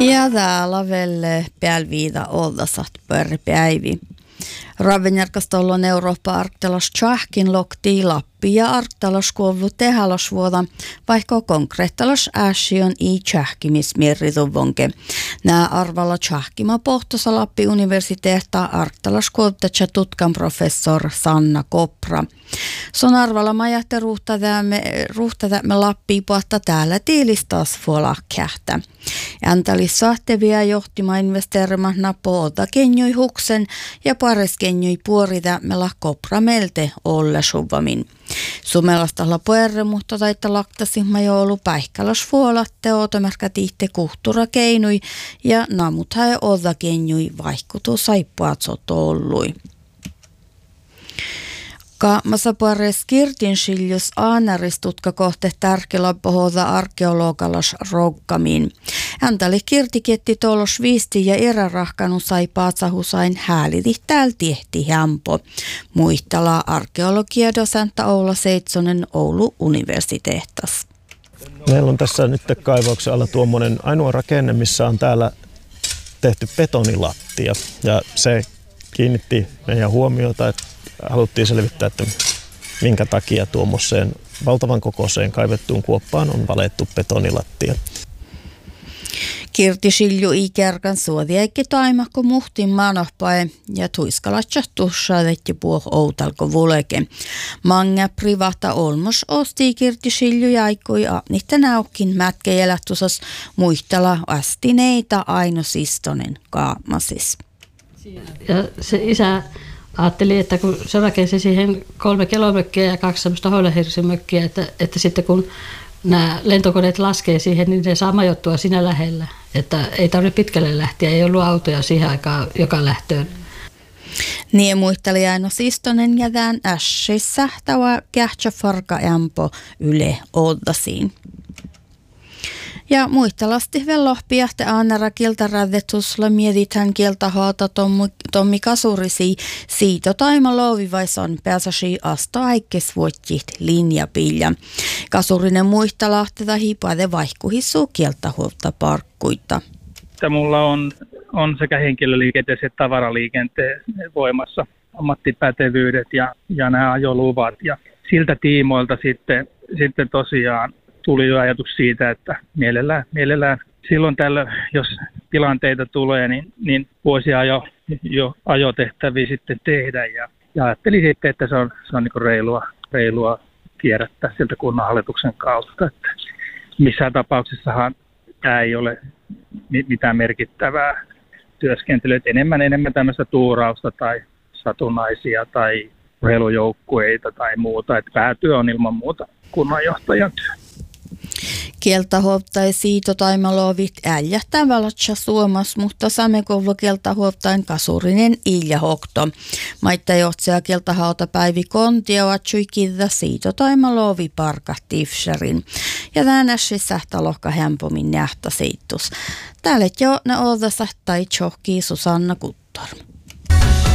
Ja täällä vielä päälviitä oltasat päivi. Ravinjärkastolon Eurooppa arktelas tjahkin loktii Lappi ja arktelas kuollu tehalas vuoda, vaikka konkreettalas äsiön i tjahkimismirrituvonke. Nää arvalla tjahkima pohtosa Lappi universiteetta arktelas kuoltetsa tutkan professor Sanna Kopra. Son arvalla majatte ruhtadamme Lappi puolta täällä tiilistas vuolakkähtä. Antalis sahtevia johtima investerima poota kenjui huksen ja pares kenjui puoridämmellä Kopra melte olla suvamin. Sumelastalla puerre, mutta taita laktasimme jo ollut päihkäläs vuolatte otomerkkä tihte kuhtura keinui ja namuthae oda kenjui vaihkutu saippuatsot ollui. Kaamassa pares kirtin siljus aanaristutka kohte tärkeä pohoda arkeologalas rokkamin. Äntali kirtiketti tolos viisti ja erärahkanu sai paatsahusain hääliti täällä tiehti hämpo. Muistala arkeologia dosenta Oula Seitsonen Oulu universiteettas. Meillä on tässä nyt kaivauksen alla tuommoinen ainoa rakenne, missä on täällä tehty betonilattia ja se kiinnitti meidän huomiota, että haluttiin selvittää, että minkä takia tuommoiseen valtavan kokoiseen kaivettuun kuoppaan on valettu betonilattia. Kirti Silju ikerkan suodiaikki taimakko muhtin manohpae ja tuiskalatsa tussaadetti puh outalko vuleke. Mange privata olmos osti Kirti Silju jaikkui niitä näukkin mätkejelähtusas muistella astineita Aino Sistonen kaamasis. Ja se isä ajatteli, että kun se rakensi siihen 3 kelomökkiä ja 2 semmoista hoilehirsimökkiä, että sitten kun nämä lentokoneet laskee siihen, niin ne saa majoittua siinä lähellä. Että ei tarvitse pitkälle lähteä, ei ollut autoja siihen aikaan joka lähtöön. Niin muisteli Aino Sistonen ja tämän ässissä tämä kähtsä farka ämpo yle oddasiin. Ja muistelasti vellohpia te annara kiltaräddetusla mietitään kiltahaata Tommi Kasurisi siitä taima loovivaisan pääsäsi asto aikes vuotjit linjapilja. Kasurinen muistalahteta hipade vaihkuhissu kiltahuolta parkkuita. Mulla on sekä henkilöliikenteen että tavaraliikenteen voimassa ammattipätevyydet ja nämä ajoluvat ja siltä tiimoilta sitten tosiaan tuli jo ajatus siitä, että mielellään silloin tällä, jos tilanteita tulee, niin voisi jo ajotehtäviä sitten tehdä. Ja ajattelin sitten, että se on niin kuin reilua kierrättää sieltä kunnanhallituksen kautta. Että missään tapauksessahan tämä ei ole mitään merkittävää työskentelyä. Enemmän tämmöistä tuurausta tai satunnaisia tai urheilujoukkueita tai muuta. Että päätyö on ilman muuta kunnanjohtajan työ. Kieltähuoptai siitä taimalovit äljähtää valatsa Suomas, mutta samekoulu kieltähuoptain Kasurinen Ilja Hokto. Maitta johtsia kieltähauta Päivi Kontia vatsui kirja siitä taimalovi parka Tifserin. Ja tänässissä talohka hämpomin nähtä seittus. Täällä jo ne odassa tai tjohkii Susanna Kuttor.